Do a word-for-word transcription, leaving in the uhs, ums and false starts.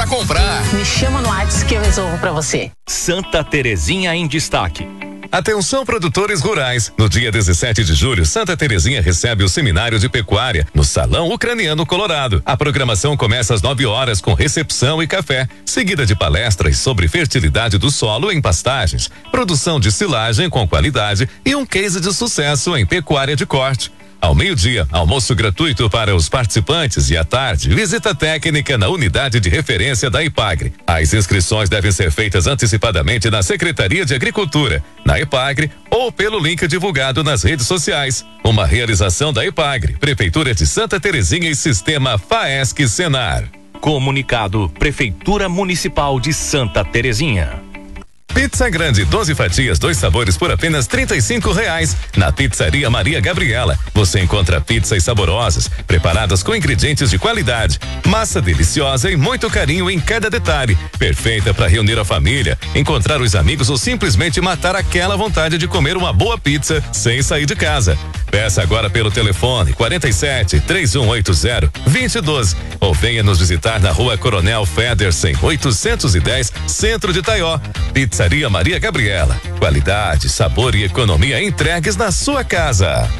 pra comprar. Me chama no WhatsApp que eu resolvo pra você. Santa Terezinha em destaque. Atenção, produtores rurais. No dia dezessete de julho, Santa Terezinha recebe o seminário de pecuária no Salão Ucraniano Colorado. A programação começa às nove horas com recepção e café, seguida de palestras sobre fertilidade do solo em pastagens, produção de silagem com qualidade e um case de sucesso em pecuária de corte. Ao meio-dia, almoço gratuito para os participantes e à tarde, visita técnica na unidade de referência da Ipagre. As inscrições devem ser feitas antecipadamente na Secretaria de Agricultura, na Ipagre ou pelo link divulgado nas redes sociais. Uma realização da Ipagre, Prefeitura de Santa Terezinha e Sistema FAESC Senar. Comunicado Prefeitura Municipal de Santa Terezinha. Pizza grande, doze fatias, dois sabores por apenas trinta e cinco reais. Na Pizzaria Maria Gabriela, você encontra pizzas saborosas, preparadas com ingredientes de qualidade, massa deliciosa e muito carinho em cada detalhe. Perfeita para reunir a família, encontrar os amigos ou simplesmente matar aquela vontade de comer uma boa pizza sem sair de casa. Peça agora pelo telefone quarenta e sete, três um oito zero, dois zero um dois ou venha nos visitar na Rua Coronel Federsen, oitocentos e dez, Centro de Taió. Pizzaria Maria Gabriela. Qualidade, sabor e economia entregues na sua casa.